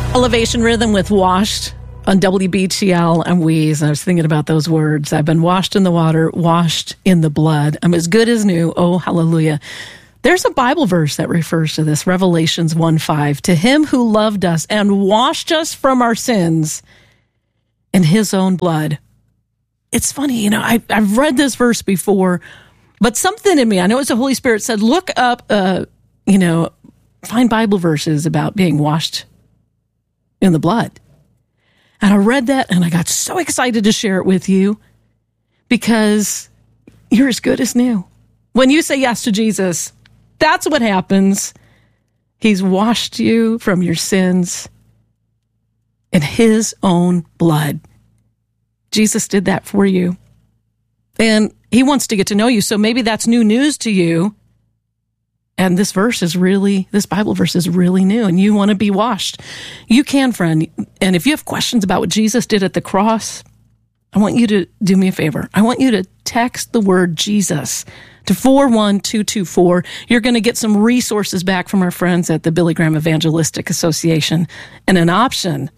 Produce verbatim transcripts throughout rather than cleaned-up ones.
Elevation Rhythm with Washed on W B T L and Wheeze. I was thinking about those words. I've been washed in the water, washed in the blood. I'm as good as new. Oh, hallelujah. There's a Bible verse that refers to this, Revelations one five. To him who loved us and washed us from our sins in his own blood. It's funny, you know, I, I've read this verse before, but something in me, I know it's the Holy Spirit said, look up, uh, you know, find Bible verses about being washed in the blood. And I read that and I got so excited to share it with you because you're as good as new. When you say yes to Jesus, that's what happens. He's washed you from your sins in his own blood. Jesus did that for you. And he wants to get to know you. So maybe that's new news to you. And this verse is really, this Bible verse is really new, and you want to be washed. You can, friend. And if you have questions about what Jesus did at the cross, I want you to do me a favor. I want you to text the word Jesus to four one two two four. You're going to get some resources back from our friends at the Billy Graham Evangelistic Association and an option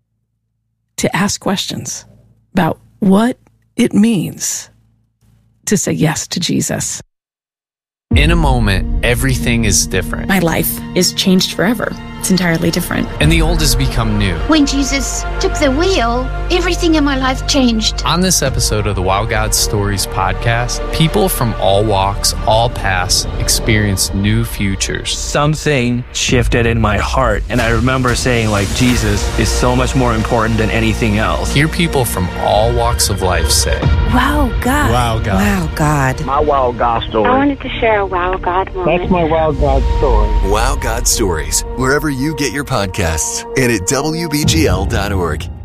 to ask questions about what it means to say yes to Jesus. In a moment, everything is different. My life is changed forever. It's entirely different. And the old has become new. When Jesus took the wheel, everything in my life changed. On this episode of the Wow God Stories podcast, people from all walks, all paths, experience new futures. Something shifted in my heart, and I remember saying, like, Jesus is so much more important than anything else. Hear people from all walks of life say, Wow God. Wow God. Wow God. My Wow God story. I wanted to share a Wow God moment. That's my Wow God story. Wow God Stories, wherever you get your podcasts, and at W B G L dot org.